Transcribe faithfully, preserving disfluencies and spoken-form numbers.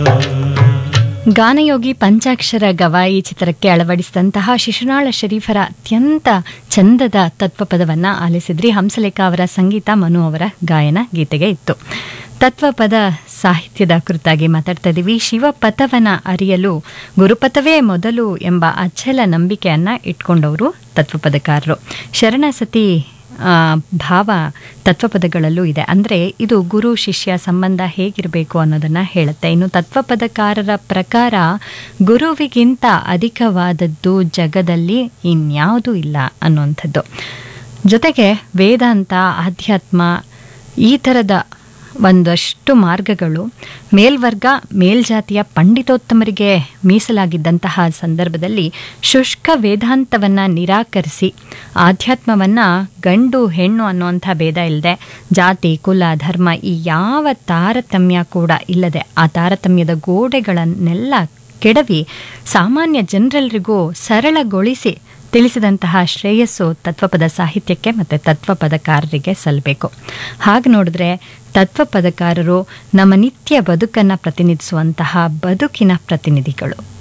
ಗಾನಯೋಗಿ ಪಂಚಾಕ್ಷರ ಗವಾಯಿ ಚಿತ್ರಕ್ಕೆ ಅಳವಡಿಸಿದಂತಹ ಶಿಶುನಾಳ ಶರೀಫರ ಅತ್ಯಂತ ಚಂದದ ತತ್ವಪದವನ್ನ ಆಲಿಸಿದ್ರಿ. ಹಂಸಲೇಖ ಅವರ ಸಂಗೀತ, ಮನು ಅವರ ಗಾಯನ ಗೀತೆಗೆ ಇತ್ತು. ತತ್ವಪದ ಸಾಹಿತ್ಯದ ಕುರಿತಾಗಿ ಮಾತಾಡ್ತಾ ಇದ್ದೀವಿ. ಶಿವಪಥವನ ಅರಿಯಲು ಗುರುಪಥವೇ ಮೊದಲು ಎಂಬ ಅಚಲ ನಂಬಿಕೆಯನ್ನ ಇಟ್ಕೊಂಡವರು ತತ್ವಪದಕಾರರು. ಶರಣಸತಿ ಭಾವ ತತ್ವಪದಗಳಲ್ಲೂ ಇದೆ. ಅಂದರೆ ಇದು ಗುರು ಶಿಷ್ಯ ಸಂಬಂಧ ಹೇಗಿರಬೇಕು ಅನ್ನೋದನ್ನ ಹೇಳುತ್ತೆ. ಇನ್ನು ತತ್ವಪದಕಾರರ ಪ್ರಕಾರ ಗುರುವಿಗಿಂತ ಅಧಿಕವಾದದ್ದು ಜಗದಲ್ಲಿ ಇನ್ಯಾವುದೂ ಇಲ್ಲ ಅನ್ನುವಂಥದ್ದು. ಜೊತೆಗೆ ವೇದಾಂತ, ಆಧ್ಯಾತ್ಮ ಈ ಥರದ ಒಂದಷ್ಟು ಮಾರ್ಗಗಳು ಮೇಲ್ವರ್ಗ ಮೇಲ್ಜಾತಿಯ ಪಂಡಿತೋತ್ತಮರಿಗೆ ಮೀಸಲಾಗಿದ್ದಂತಹ ಸಂದರ್ಭದಲ್ಲಿ ಶುಷ್ಕ ವೇದಾಂತವನ್ನು ನಿರಾಕರಿಸಿ ಆಧ್ಯಾತ್ಮವನ್ನು ಗಂಡು ಹೆಣ್ಣು ಅನ್ನುವಂಥ ಭೇದ ಇಲ್ಲದೆ ಜಾತಿ, ಕುಲ, ಧರ್ಮ ಈ ಯಾವ ತಾರತಮ್ಯ ಕೂಡ ಇಲ್ಲದೆ ಆ ತಾರತಮ್ಯದ ಗೋಡೆಗಳನ್ನೆಲ್ಲ ಕೆಡವಿ ಸಾಮಾನ್ಯ ಜನರೆಲ್ಲರಿಗೂ ಸರಳಗೊಳಿಸಿ ತಿಳಿಸಿದಂತಹ ಶ್ರೇಯಸ್ಸು ತತ್ವಪದ ಸಾಹಿತ್ಯಕ್ಕೆ ಮತ್ತು ತತ್ವಪದಕಾರರಿಗೆ ಸಲ್ಲಬೇಕು. ಹಾಗೆ ನೋಡಿದ್ರೆ ತತ್ವಪದಕಾರರು ನಮ್ಮ ನಿತ್ಯ ಬದುಕನ್ನು ಪ್ರತಿನಿಧಿಸುವಂತಹ ಬದುಕಿನ ಪ್ರತಿನಿಧಿಗಳು.